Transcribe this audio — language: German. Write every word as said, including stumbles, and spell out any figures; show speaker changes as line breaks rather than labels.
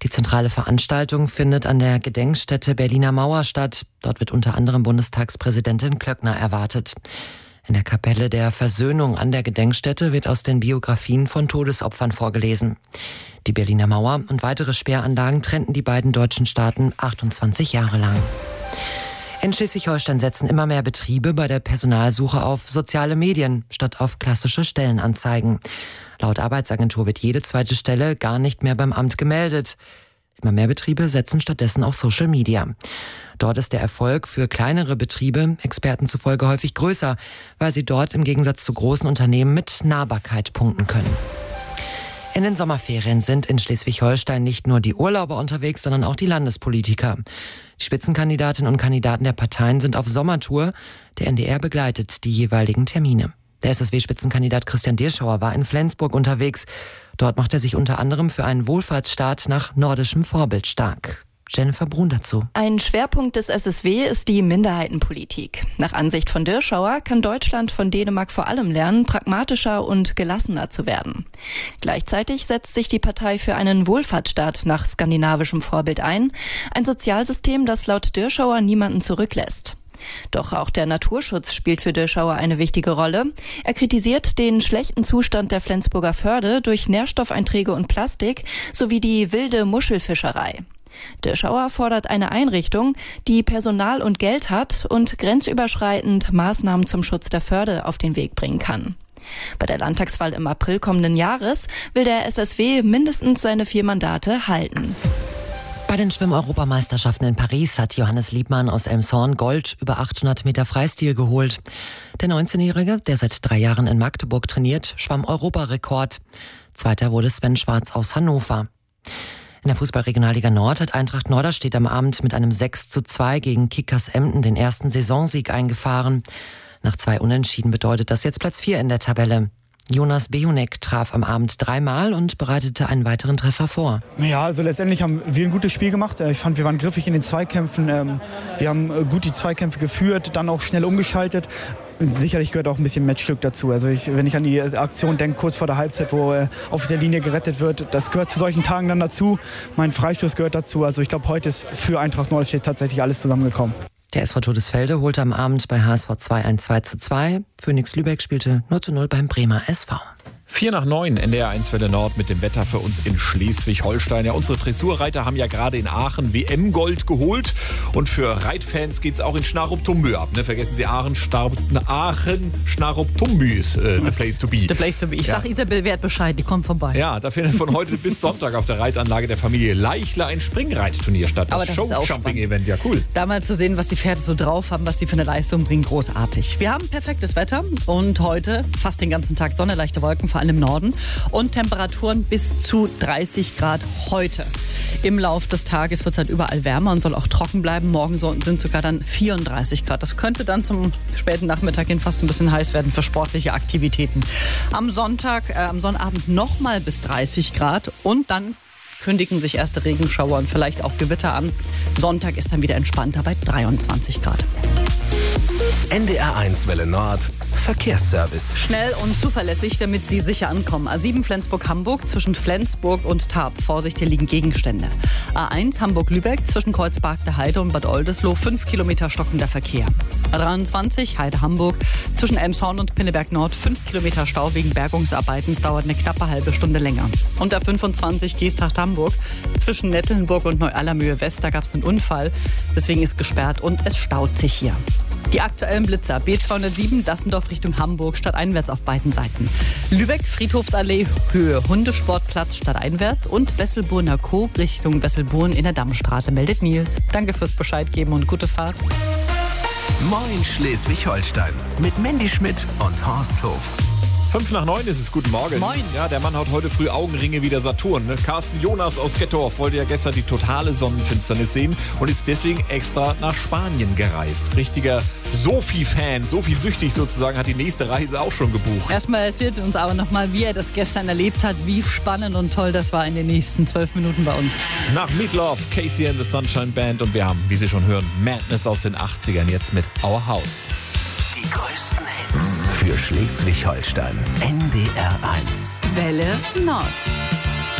Die zentrale Veranstaltung findet an der Gedenkstätte Berliner Mauer statt. Dort wird unter anderem Bundestagspräsidentin Klöckner erwartet. In der Kapelle der Versöhnung an der Gedenkstätte wird aus den Biografien von Todesopfern vorgelesen. Die Berliner Mauer und weitere Sperranlagen trennten die beiden deutschen Staaten achtundzwanzig Jahre lang. In Schleswig-Holstein setzen immer mehr Betriebe bei der Personalsuche auf soziale Medien statt auf klassische Stellenanzeigen. Laut Arbeitsagentur wird jede zweite Stelle gar nicht mehr beim Amt gemeldet. Immer mehr Betriebe setzen stattdessen auf Social Media. Dort ist der Erfolg für kleinere Betriebe Experten zufolge häufig größer, weil sie dort im Gegensatz zu großen Unternehmen mit Nahbarkeit punkten können. In den Sommerferien sind in Schleswig-Holstein nicht nur die Urlauber unterwegs, sondern auch die Landespolitiker. Die Spitzenkandidatinnen und Kandidaten der Parteien sind auf Sommertour. Der N D R begleitet die jeweiligen Termine. Der S S W-Spitzenkandidat Christian Dirschauer war in Flensburg unterwegs. Dort macht er sich unter anderem für einen Wohlfahrtsstaat nach nordischem Vorbild stark. Jennifer Brun dazu.
Ein Schwerpunkt des S S W ist die Minderheitenpolitik. Nach Ansicht von Dirschauer kann Deutschland von Dänemark vor allem lernen, pragmatischer und gelassener zu werden. Gleichzeitig setzt sich die Partei für einen Wohlfahrtsstaat nach skandinavischem Vorbild ein. Ein Sozialsystem, das laut Dirschauer niemanden zurücklässt. Doch auch der Naturschutz spielt für Dirschauer eine wichtige Rolle. Er kritisiert den schlechten Zustand der Flensburger Förde durch Nährstoffeinträge und Plastik sowie die wilde Muschelfischerei. Dirschauer fordert eine Einrichtung, die Personal und Geld hat und grenzüberschreitend Maßnahmen zum Schutz der Förde auf den Weg bringen kann. Bei der Landtagswahl im April kommenden Jahres will der S S W mindestens seine vier Mandate halten.
Bei den Schwimm-Europameisterschaften in Paris hat Johannes Liebmann aus Elmshorn Gold über achthundert Meter Freistil geholt. Der neunzehnjährige, der seit drei Jahren in Magdeburg trainiert, schwamm Europarekord. Zweiter wurde Sven Schwarz aus Hannover. In der Fußball-Regionalliga Nord hat Eintracht Norderstedt am Abend mit einem sechs zu zwei gegen Kickers Emden den ersten Saisonsieg eingefahren. Nach zwei Unentschieden bedeutet das jetzt Platz vier in der Tabelle. Jonas Bejonek traf am Abend dreimal und bereitete einen weiteren Treffer vor.
Ja, also letztendlich haben wir ein gutes Spiel gemacht. Ich fand, wir waren griffig in den Zweikämpfen. Wir haben gut die Zweikämpfe geführt, dann auch schnell umgeschaltet. Sicherlich gehört auch ein bisschen Matchglück dazu. Also ich, wenn ich an die Aktion denke, kurz vor der Halbzeit, wo er auf der Linie gerettet wird, das gehört zu solchen Tagen dann dazu. Mein Freistoß gehört dazu. Also ich glaube, heute ist für Eintracht Norderstedt tatsächlich alles zusammengekommen.
Der S V Todesfelde holte am Abend bei H S V zwei ein zwei zu zwei. Phoenix Lübeck spielte null zu null beim Bremer S V.
Vier nach neun, N D R eins Welle Nord mit dem Wetter für uns in Schleswig-Holstein. Ja, unsere Dressurreiter haben ja gerade in Aachen W M-Gold geholt. Und für Reitfans geht es auch in Schnarup-Tumbü ab. Ne? Vergessen Sie Aachen, Aachen Schnarup-Tumbü ist äh, the place to be.
The place to be. Ich ja. sag Isabel Wert Bescheid, die kommt vorbei.
Ja, da findet von heute bis Sonntag auf der Reitanlage der Familie Leichler ein Springreitturnier statt. Das,
Aber das
Show-Jumping-Event, ja cool.
Da mal zu sehen, was die Pferde so drauf haben, was die für eine Leistung bringen, großartig. Wir haben perfektes Wetter und heute fast den ganzen Tag Sonne, leichte Wolken, vor allem im Norden. Und Temperaturen bis zu dreißig Grad heute. Im Lauf des Tages wird es halt überall wärmer und soll auch trocken bleiben. Morgen sind sogar dann vierunddreißig Grad. Das könnte dann zum späten Nachmittag hin fast ein bisschen heiß werden für sportliche Aktivitäten. Am Sonntag, äh, am Sonnabend nochmal bis dreißig Grad und dann kündigen sich erste Regenschauer und vielleicht auch Gewitter an. Sonntag ist dann wieder entspannter bei dreiundzwanzig Grad.
N D R eins Welle Nord Verkehrsservice.
Schnell und zuverlässig, damit Sie sicher ankommen. A sieben Flensburg-Hamburg zwischen Flensburg und Tarp. Vorsicht, hier liegen Gegenstände. A eins Hamburg-Lübeck zwischen Kreuzberg der Heide und Bad Oldesloe. Fünf Kilometer stockender Verkehr. A dreiundzwanzig Heide-Hamburg zwischen Elmshorn und Pinneberg Nord. Fünf Kilometer Stau wegen Bergungsarbeiten. Es dauert eine knappe halbe Stunde länger. Und A fünfundzwanzig Geesthacht-Hamburg zwischen Nettelnburg und Neu-Allermühe West. Da gab es einen Unfall. Deswegen ist gesperrt und es staut sich hier. Die aktuellen Blitzer. B zweihundertsieben Dassendorf Richtung Hamburg, stadteinwärts auf beiden Seiten. Lübeck, Friedhofsallee, Höhe Hundesportplatz, stadteinwärts. Und Wesselburner Koog Richtung Wesselburn in der Dammstraße, meldet Nils. Danke fürs Bescheid geben und gute Fahrt.
Moin Schleswig-Holstein mit Mandy Schmidt und Horst Hof.
Fünf nach neun ist es, guten Morgen.
Moin.
Ja, der Mann hat heute früh Augenringe wie der Saturn. Ne? Carsten Jonas aus Gettorf wollte ja gestern die totale Sonnenfinsternis sehen und ist deswegen extra nach Spanien gereist. Richtiger Sophie-Fan, Sophie-süchtig sozusagen, hat die nächste Reise auch schon gebucht.
Erstmal erzählt uns aber nochmal, wie er das gestern erlebt hat, wie spannend und toll das war in den nächsten zwölf Minuten bei uns.
Nach Meatloaf, Casey and the Sunshine Band und wir haben, wie Sie schon hören, Madness aus den achtzigern jetzt mit Our House.
Die größten Hits für Schleswig-Holstein. N D R eins.
Welle Nord.